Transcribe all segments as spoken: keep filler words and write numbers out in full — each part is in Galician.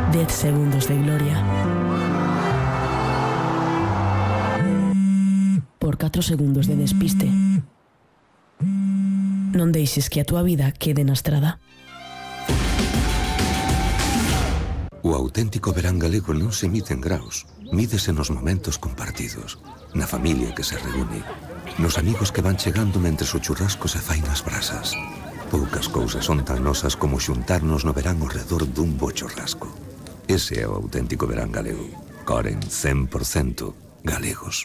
Dez segundos de gloria. Por catro segundos de despiste. Non deixes que a túa vida quede na estrada. O auténtico verán galego non se mide en graus. Mídese nos momentos compartidos, na familia que se reúne, nos amigos que van chegando mentres o churrasco se fai nas brasas. Poucas cousas son tan nosas como xuntarnos no verán ao redor dun bo churrasco. Ese é o auténtico verán galego. Coren cen por cento galegos.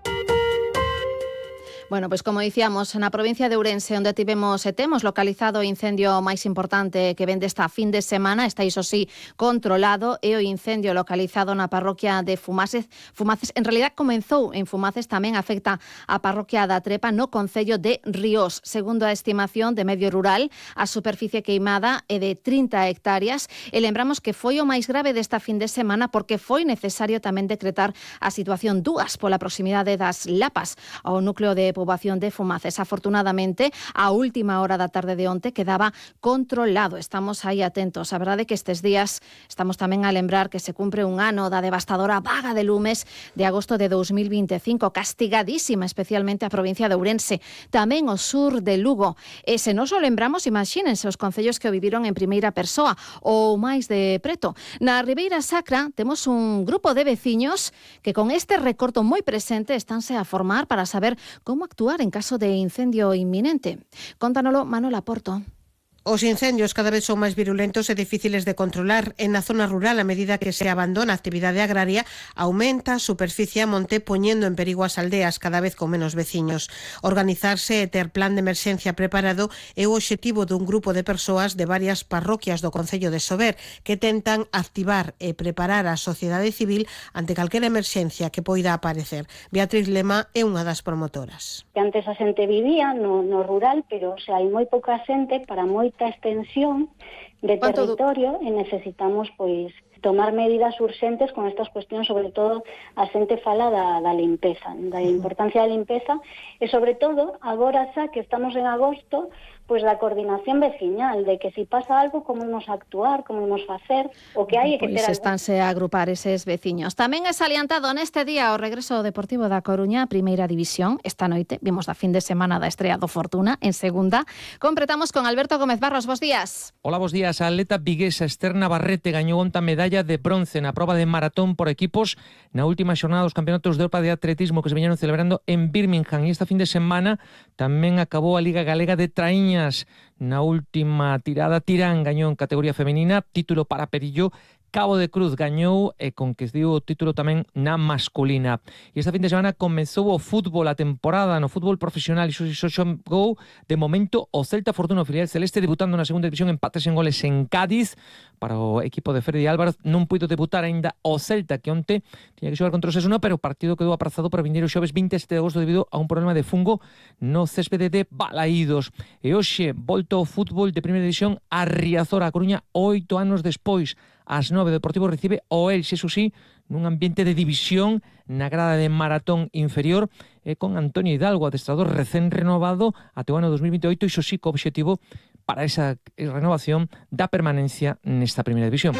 Bueno, pois como dicíamos, na provincia de Ourense, onde tivemos e temos localizado o incendio máis importante que vende esta fin de semana, está iso sí controlado, e o incendio localizado na parroquia de Fumaces. Fumaces, en realidad comenzou en Fumaces, tamén afecta a parroquia da Trepa no concello de Ríos. Segundo a estimación de Medio Rural, a superficie queimada é de trinta hectáreas, e lembramos que foi o máis grave desta fin de semana porque foi necesario tamén decretar a situación dúas pola proximidade das Lapas ao núcleo de poboación de Fumaces. Afortunadamente, a última hora da tarde de onte quedaba controlado. Estamos aí atentos. A verdade é que estes días estamos tamén a lembrar que se cumpre un ano da devastadora vaga de lumes de agosto de dous mil vinte e cinco, castigadísima especialmente a provincia de Ourense, tamén o sur de Lugo. E se nos o lembramos, imagínense os concellos que o viviron en primeira persoa ou máis de preto. Na Ribeira Sacra temos un grupo de veciños que con este recorto moi presente estánse a formar para saber como actuar en caso de incendio inminente. Contánoslo Manola Porto. Os incendios cada vez son máis virulentos e difíciles de controlar. En na zona rural, a medida que se abandona a actividade agraria, aumenta a superficie a monte, poñendo en perigo as aldeas cada vez con menos veciños. Organizarse e ter plan de emerxencia preparado é o obxectivo dun grupo de persoas de varias parroquias do concello de Sober que tentan activar e preparar a sociedade civil ante calquera emerxencia que poida aparecer. Beatriz Lema é unha das promotoras. Que antes a xente vivía no, no rural, pero o sea, hai moi pouca xente para moi extensión de territorio e necesitamos pois tomar medidas urxentes con estas cuestións, sobre todo a xente fala da, da limpeza, da importancia da limpeza e sobre todo agora xa que estamos en agosto, pois da coordinación veciñal, de que se si pasa algo, como imos a actuar, como imos facer, o que hai é que pois ter algo. Estánse a agrupar eses veciños. Tamén é salientado neste día o regreso ao Deportivo da Coruña, Primeira División. Esta noite vimos a fin de semana da estrea do Fortuna en segunda. Completamos con Alberto Gómez Barros. Bos días. Hola, bos días. A atleta viguesa Esther Navarrete gañou onta medalla de bronce na proba de maratón por equipos na última xornada dos campeonatos de Europa de atletismo que se veñeron celebrando en Birmingham. E esta fin de semana tamén acabou a Liga Galega de Traíñas. Na última tirada, Tirán gañou en categoría femenina, título para Perillo. Cabo de Cruz gañou e conquistiu o título tamén na masculina. E esta fin de semana comezou o fútbol, a temporada no fútbol profesional, e xo xogou de momento o Celta Fortuna, o filial celeste, debutando na segunda división, empates en goles en Cádiz. Para o equipo de Freddy Álvarez non puido debutar aínda o Celta, que onte tiña que xogar contra o Sesuna, pero o partido quedou aprazado para vindeiro xoves vinte e sete de agosto debido a un problema de fungo no céspede de Balaídos. E hoxe volta o fútbol de primeira división a Riazor, a Coruña, oito anos despois. Ás nove, o Deportivo recibe o Elxe, eso sí, nun ambiente de división na grada de maratón inferior, e con Antonio Hidalgo, adestrador recén renovado até o ano dos mil vinte e oito, iso sí, co obxectivo para esa renovación da permanencia nesta primeira división.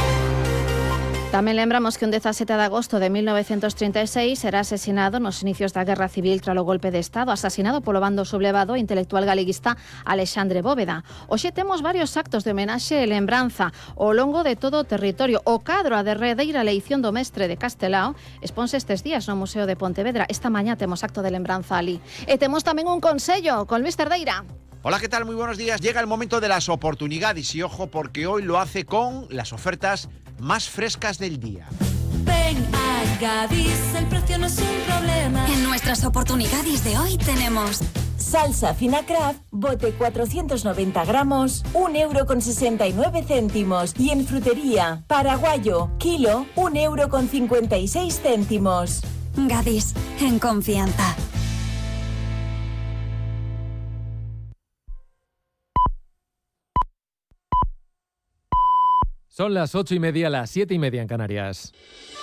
Tamén lembramos que un dezasete de agosto de mil novecentos trinta e seis será asesinado nos inicios da Guerra Civil tralo golpe de Estado, asesinado polo bando sublevado intelectual galeguista Alexandre Bóveda. Hoxe temos varios actos de homenaxe e lembranza ao longo de todo o territorio. O cadro a derradeira leición do mestre de Castelao exponse estes días no Museo de Pontevedra. Esta mañá temos acto de lembranza ali. E temos tamén un consello con Luis Cerdeira. Hola, ¿qué tal? Muy buenos días. Llega el momento de las oportunidades y ojo porque hoy lo hace con las ofertas más frescas del día. Ven a Gadis, el precio no es un problema. En nuestras oportunidades de hoy tenemos salsa fina Kraft, bote cuatrocientos noventa gramos, un euro con sesenta y nueve céntimos. Y en frutería, paraguayo, kilo, un euro con cincuenta y seis céntimos. Gadis, en confianza. Son las ocho y media, las siete y media en Canarias.